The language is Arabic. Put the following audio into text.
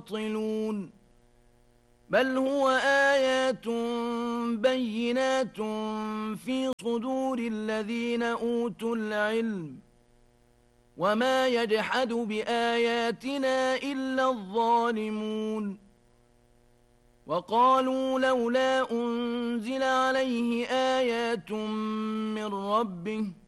باطلون بل هو آيات بينات في صدور الذين أوتوا العلم وما يجحد بآياتنا إلا الظالمون وقالوا لولا أنزل عليه آيات من ربه